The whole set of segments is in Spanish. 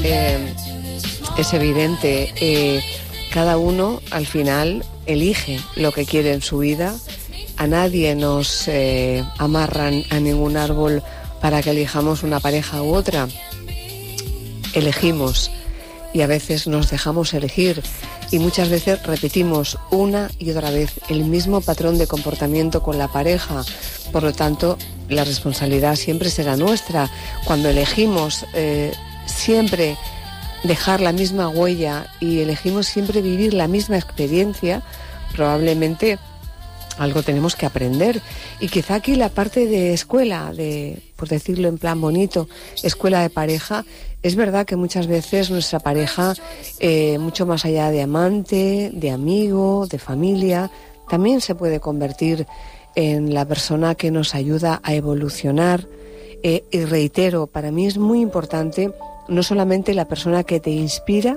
es evidente. Cada uno al final elige lo que quiere en su vida. A nadie nos amarran a ningún árbol para que elijamos una pareja u otra. Elegimos y a veces nos dejamos elegir y muchas veces repetimos una y otra vez el mismo patrón de comportamiento con la pareja. Por lo tanto, la responsabilidad siempre será nuestra. Cuando elegimos siempre dejar la misma huella y elegimos siempre vivir la misma experiencia, probablemente algo tenemos que aprender. Y quizá aquí la parte de escuela, por decirlo en plan bonito, escuela de pareja, es verdad que muchas veces nuestra pareja, mucho más allá de amante, de amigo, de familia, también se puede convertir en la persona que nos ayuda a evolucionar. Y reitero, para mí es muy importante no solamente la persona que te inspira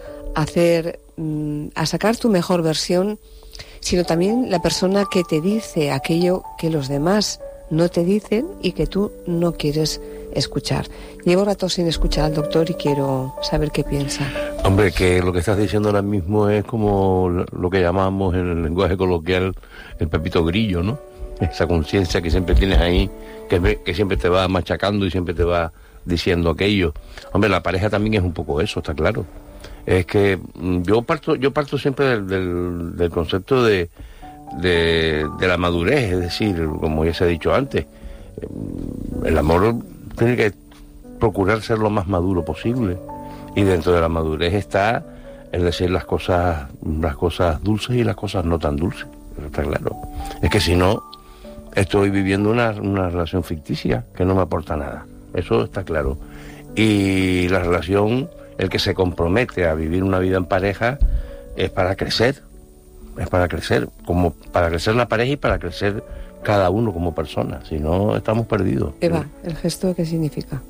a sacar tu mejor versión, sino también la persona que te dice aquello que los demás no te dicen y que tú no quieres escuchar. Llevo rato sin escuchar al doctor y quiero saber qué piensa. Hombre, que lo que estás diciendo ahora mismo es como lo que llamamos en el lenguaje coloquial el pepito grillo, ¿no? Esa conciencia que siempre tienes ahí, que siempre te va machacando y siempre te va diciendo aquello. Hombre, la pareja también es un poco eso, está claro. Es que yo parto siempre del concepto de la madurez, es decir, como ya se ha dicho antes, el amor tiene que procurar ser lo más maduro posible, y dentro de la madurez está el decir las cosas dulces y las cosas no tan dulces, eso está claro. Es que si no, estoy viviendo una relación ficticia que no me aporta nada, eso está claro. Y la relación, el que se compromete a vivir una vida en pareja, es para crecer como para crecer la pareja y para crecer cada uno como persona, si no estamos perdidos. Eva, ¿el gesto qué significa?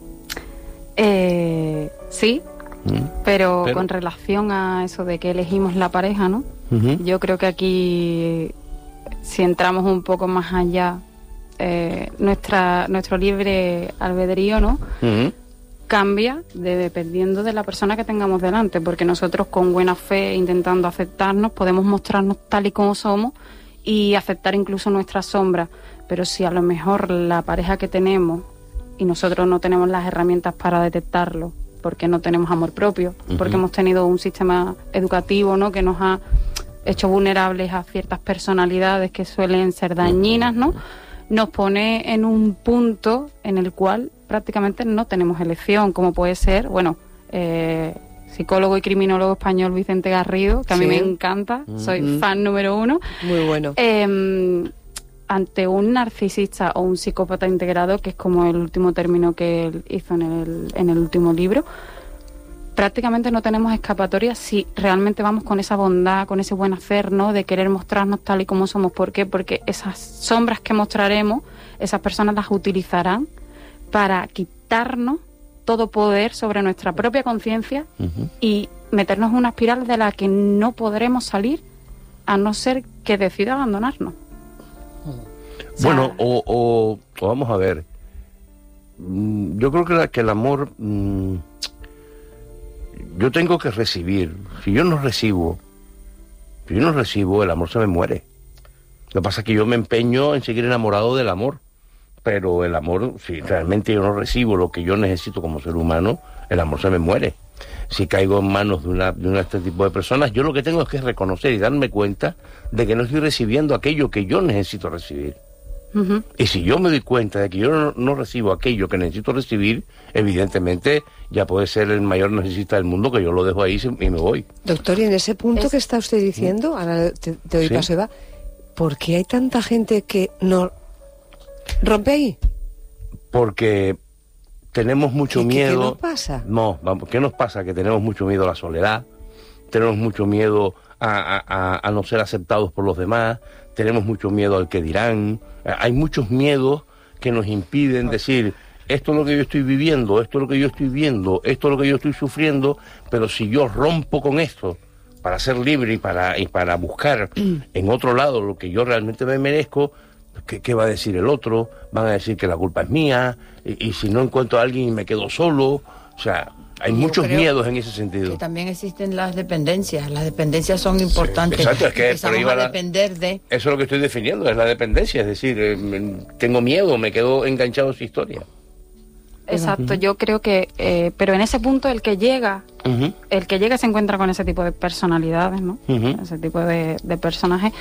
Sí, pero con relación a eso de que elegimos la pareja, ¿no? Yo creo que aquí, si entramos un poco más allá, nuestro libre albedrío, ¿no? Cambia dependiendo de la persona que tengamos delante, porque nosotros con buena fe, intentando aceptarnos, podemos mostrarnos tal y como somos y aceptar incluso nuestras sombras. Pero si a lo mejor la pareja que tenemos y nosotros no tenemos las herramientas para detectarlo, porque no tenemos amor propio, porque hemos tenido un sistema educativo, ¿no?, que nos ha hecho vulnerables a ciertas personalidades que suelen ser dañinas, ¿no?, nos pone en un punto en el cual prácticamente no tenemos elección, como puede ser, psicólogo y criminólogo español Vicente Garrido, que a mí me encanta, soy fan número 1. Muy bueno. Ante un narcisista o un psicópata integrado, que es como el último término que él hizo en el último libro, prácticamente no tenemos escapatoria si realmente vamos con esa bondad, con ese buen hacer, ¿no?, de querer mostrarnos tal y como somos. ¿Por qué? Porque esas sombras que mostraremos, esas personas las utilizarán para quitarnos todo poder sobre nuestra propia conciencia y meternos en una espiral de la que no podremos salir a no ser que decida abandonarnos. Bueno, o vamos a ver, yo creo que el amor, yo tengo que recibir. Si yo no recibo, el amor se me muere. Lo que pasa es que yo me empeño en seguir enamorado del amor, pero el amor, si realmente yo no recibo lo que yo necesito como ser humano, el amor se me muere. Si caigo en manos de este tipo de personas, yo lo que tengo es que reconocer y darme cuenta de que no estoy recibiendo aquello que yo necesito recibir. Y si yo me doy cuenta de que yo no recibo aquello que necesito recibir, evidentemente ya puede ser el mayor narcisista del mundo, que yo lo dejo ahí y me voy. Doctor, y en ese punto que está usted diciendo, ahora te doy paso, Eva, ¿por qué hay tanta gente que no rompe ahí? Porque tenemos mucho miedo. ¿Qué nos pasa? No, vamos, ¿qué nos pasa? Que tenemos mucho miedo a la soledad, tenemos mucho miedo a no ser aceptados por los demás, tenemos mucho miedo al que dirán. Hay muchos miedos que nos impiden decir, esto es lo que yo estoy viviendo, esto es lo que yo estoy viendo, esto es lo que yo estoy sufriendo, pero si yo rompo con esto para ser libre y para buscar en otro lado lo que yo realmente me merezco, ¿qué va a decir el otro? Van a decir que la culpa es mía, y si no encuentro a alguien y me quedo solo. O sea, Hay muchos miedos en ese sentido. Que también existen las dependencias. Las dependencias son importantes. Sí, exacto, es que empezamos a depender de... Eso es lo que estoy definiendo, es la dependencia. Es decir, tengo miedo, me quedo enganchado a su historia. Exacto, yo creo que... pero en ese punto el que llega se encuentra con ese tipo de personalidades, ¿no? Ese tipo de personajes.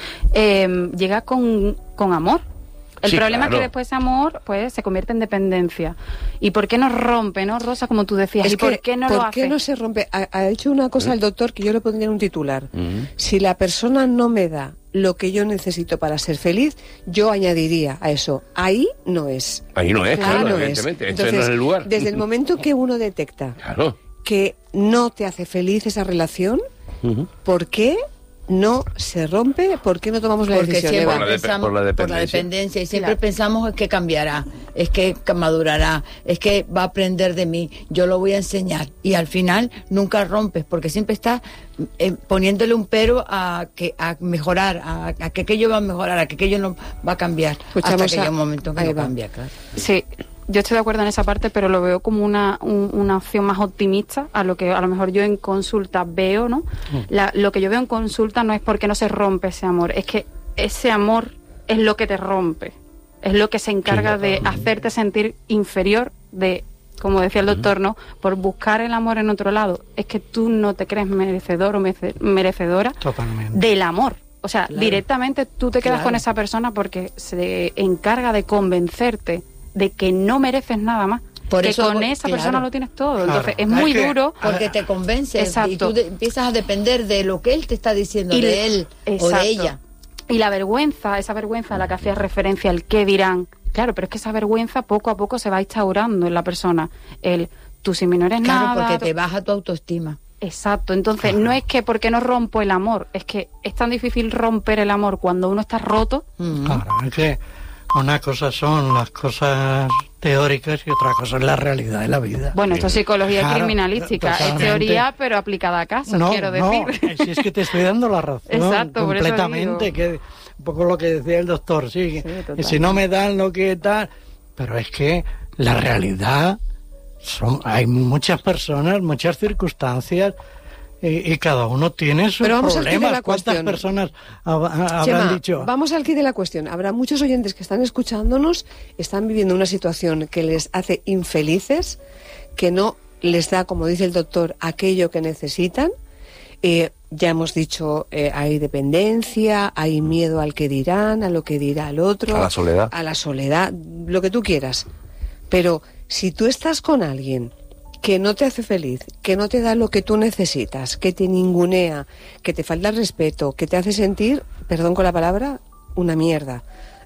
Llega con amor. El problema es que después ese amor pues se convierte en dependencia. ¿Y por qué no rompe, no, Rosa, como tú decías? ¿Y por qué no lo hace? ¿Por qué no se rompe? Ha dicho una cosa el doctor que yo le pondría en un titular. Si la persona no me da lo que yo necesito para ser feliz, yo añadiría a eso, ahí no es. Ahí no es, claro, evidentemente. Entonces, no es el lugar. Desde el momento que uno detecta que no te hace feliz esa relación, ¿por qué no se rompe? ¿Por qué no tomamos la decisión? Siempre pensamos por la dependencia y siempre pensamos que cambiará, es que madurará, es que va a aprender de mí, yo lo voy a enseñar, y al final nunca rompes porque siempre estás poniéndole un pero a mejorar, a que aquello va a mejorar, a que aquello no va a cambiar. Hasta que llega un momento que no cambia, claro. Sí. Yo estoy de acuerdo en esa parte, pero lo veo como una opción más optimista a lo que a lo mejor yo en consulta veo, ¿no? Lo que yo veo en consulta no es porque no se rompe ese amor, es que ese amor es lo que te rompe, es lo que se encarga de hacerte sentir inferior, de, como decía el doctor, ¿no? Por buscar el amor en otro lado, es que tú no te crees merecedor o merecedora del amor. O sea, directamente tú te quedas con esa persona porque se encarga de convencerte de que no mereces nada más, por que eso, con esa persona lo tienes todo. Entonces es muy duro porque te convences y tú empiezas a depender de lo que él te está diciendo, de él o de ella. Y la vergüenza, esa vergüenza a la que hacías referencia, el qué dirán, claro, pero es que esa vergüenza poco a poco se va instaurando en la persona, tú si no eres nada, porque te baja tu autoestima. Exacto, entonces no es que porque no rompo el amor, es que es tan difícil romper el amor cuando uno está roto. Claro, es que una cosa son las cosas teóricas y otra cosa es la realidad de la vida. Bueno, esto es psicología criminalística, totalmente. Es teoría pero aplicada a casos, quiero decir. No, si es que te estoy dando la razón. Exacto, completamente, que un poco lo que decía el doctor, sí que si no me dan lo que tal, pero es que la realidad hay muchas personas, muchas circunstancias. Y cada uno tiene sus problemas. ¿Cuántas personas habrán dicho? Vamos al quid de la cuestión. Habrá muchos oyentes que están escuchándonos, están viviendo una situación que les hace infelices, que no les da, como dice el doctor, aquello que necesitan. Ya hemos dicho, hay dependencia, hay miedo al que dirán, a lo que dirá el otro. A la soledad. A la soledad, lo que tú quieras. Pero si tú estás con alguien que no te hace feliz, que no te da lo que tú necesitas, que te ningunea, que te falta el respeto, que te hace sentir, perdón con la palabra, una mierda.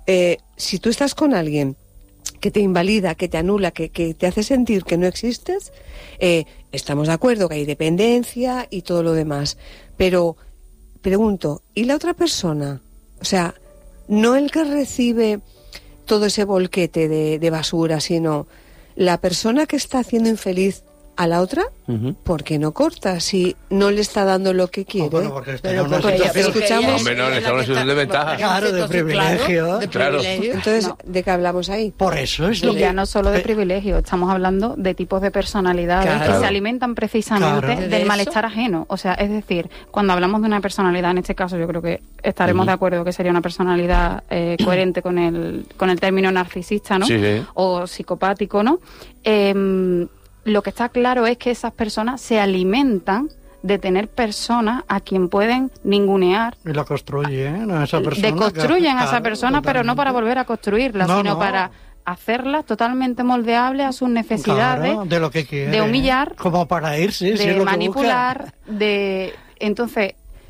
Si tú estás con alguien que te invalida, que te anula, que te hace sentir que no existes, estamos de acuerdo que hay dependencia y todo lo demás. Pero, pregunto, ¿y la otra persona? O sea, no el que recibe todo ese volquete de basura, sino la persona que está haciendo infeliz a la otra, ¿por qué no corta si no le está dando lo que quiere? Bueno, porque escuchamos. Hombre, no, le está en una situación de ventaja. Claro, de privilegio. Claro. Entonces, ¿de qué hablamos ahí? Por eso es y lo ya que... no solo de privilegio, estamos hablando de tipos de personalidades que se alimentan precisamente del malestar ajeno. O sea, es decir, cuando hablamos de una personalidad, en este caso yo creo que estaremos de acuerdo que sería una personalidad coherente con el término narcisista, ¿no? Sí. O psicopático, ¿no? Lo que está claro es que esas personas se alimentan de tener personas a quien pueden ningunear. Y la construyen a esa persona. Deconstruyen a esa persona, pero no para volver a construirla, sino para hacerla totalmente moldeable a sus necesidades. Claro, de lo que quiere. De humillar. Como para irse. De si es lo manipular. Entonces,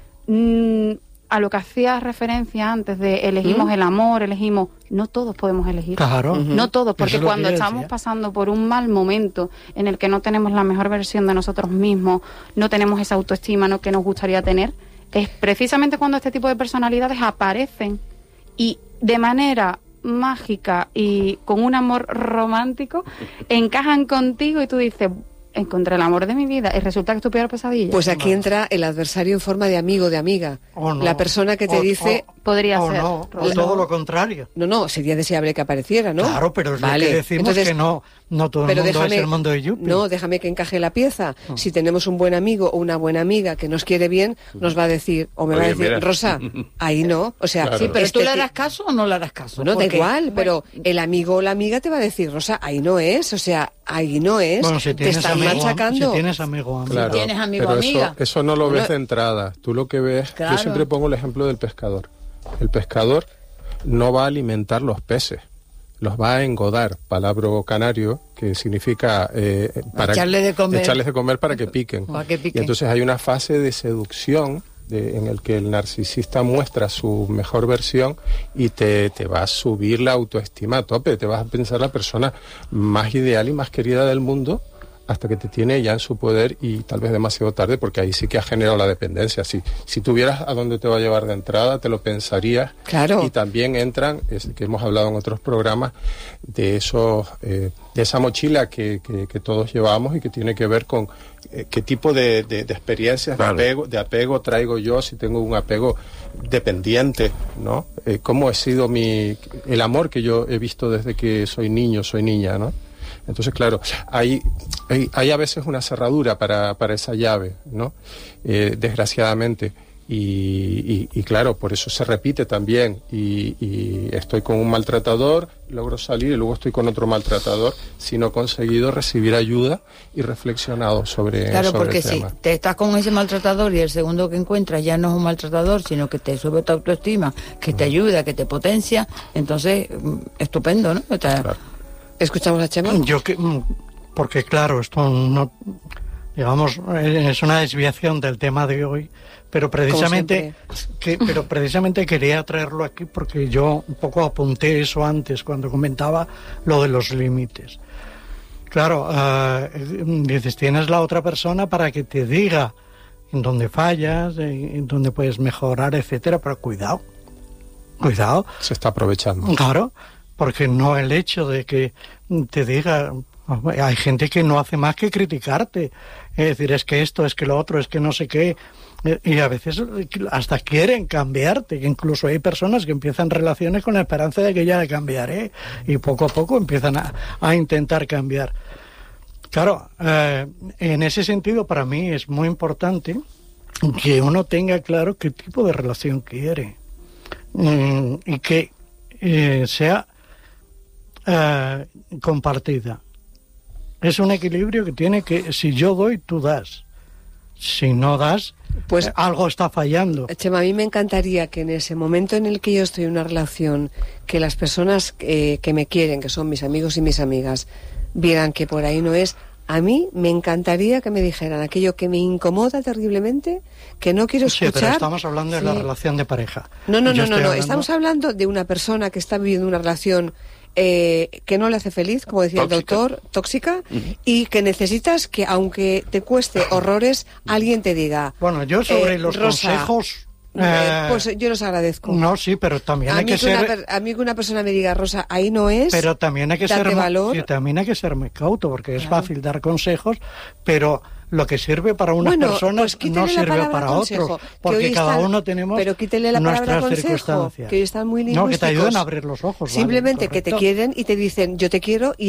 a lo que hacías referencia antes de elegimos el amor, no todos podemos elegir. Claro. No todos, porque cuando estamos pasando por un mal momento en el que no tenemos la mejor versión de nosotros mismos, no tenemos esa autoestima que nos gustaría tener, es precisamente cuando este tipo de personalidades aparecen y de manera mágica y con un amor romántico encajan contigo y tú dices, encontré el amor de mi vida y resulta que es tu peor pesadilla. Pues aquí entra el adversario en forma de amigo, de amiga. La persona que te dice, Podría o ser. no, o todo lo contrario. No, sería deseable que apareciera, ¿no? Claro, pero es lo que decimos. Entonces, que no todo el mundo es el mundo de Yupi. No, déjame que encaje la pieza. Si tenemos un buen amigo o una buena amiga que nos quiere bien, nos va a decir, o me va a decir, mira, Rosa, ahí no. O sea, claro. Sí, pero ¿tú le harás caso o no le harás caso? Bueno, da igual, pero el amigo o la amiga te va a decir, Rosa, ahí no es, o sea, ahí no es. Bueno, si te están machacando. Si tienes amigo o amiga. Claro, si tienes amigo pero amiga. Eso no lo ves de entrada. Tú lo que ves, claro. Yo siempre pongo el ejemplo del pescador. El pescador no va a alimentar los peces, los va a engodar, palabra canario, que significa para echarles de comer para que piquen. Y entonces hay una fase de seducción en el que el narcisista muestra su mejor versión y te va a subir la autoestima a tope, te vas a pensar la persona más ideal y más querida del mundo, hasta que te tiene ya en su poder y tal vez demasiado tarde, porque ahí sí que ha generado la dependencia. Si tuvieras a dónde te va a llevar de entrada, te lo pensarías. Claro. Y también entran, que hemos hablado en otros programas, de esa mochila que todos llevamos y que tiene que ver con qué tipo de experiencias, claro, de apego traigo yo, si tengo un apego dependiente, ¿no? Cómo ha sido el amor que yo he visto desde que soy niño, soy niña, ¿no? Entonces, claro, hay a veces una cerradura para esa llave, ¿no? Desgraciadamente. Y claro, por eso se repite también. Y estoy con un maltratador, logro salir y luego estoy con otro maltratador si no he conseguido recibir ayuda y reflexionado sobre claro, sobre porque el tema. si te estás con ese maltratador y el segundo que encuentras ya no es un maltratador, sino que te sube tu autoestima, que te ayuda, que te potencia, entonces estupendo, ¿no? Claro. ¿Escuchamos a Chema? Porque claro, esto no, digamos, es una desviación del tema de hoy, pero precisamente quería traerlo aquí porque yo un poco apunté eso antes cuando comentaba lo de los límites. Claro, dices, tienes la otra persona para que te diga en dónde fallas, en dónde puedes mejorar, etcétera, pero cuidado. Se está aprovechando. Claro. Porque no el hecho de que te diga, hay gente que no hace más que criticarte, es decir, es que esto, es que lo otro, es que no sé qué, y a veces hasta quieren cambiarte, que incluso hay personas que empiezan relaciones con la esperanza de que ya cambiaré, y poco a poco empiezan a intentar cambiar. Claro, en ese sentido para mí es muy importante que uno tenga claro qué tipo de relación quiere, y que sea compartida. Es un equilibrio que tiene que, si yo doy, tú das. Si no das, pues algo está fallando. Chema, a mí me encantaría que en ese momento en el que yo estoy en una relación, que las personas que me quieren, que son mis amigos y mis amigas, vieran que por ahí no es. A mí me encantaría que me dijeran aquello que me incomoda terriblemente, que no quiero escuchar. Sí, pero estamos hablando de la relación de pareja. No. Estamos hablando de una persona que está viviendo una relación que no le hace feliz, como decía tóxica. El doctor, tóxica, y que necesitas que, aunque te cueste horrores, alguien te diga... Bueno, yo sobre los Rosa, consejos... pues yo los agradezco. No, sí, pero también hay que ser... A mí que una persona me diga, Rosa, ahí no es... Pero también hay que ser valor. También hay que ser muy cauto, porque es fácil dar consejos, pero lo que sirve para unas personas pues no sirve para otros, porque cada uno tenemos nuestras circunstancias. Que hoy están muy lingüísticos. No, que te ayuden a abrir los ojos. Simplemente vale, que te quieren y te dicen, yo te quiero, y